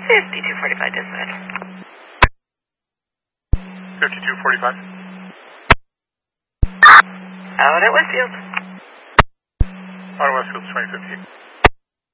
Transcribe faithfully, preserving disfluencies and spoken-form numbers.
fifty-two forty-five dispatch. fifty-two forty-five. Out at Westfield. Out at Westfield, twenty fifteen.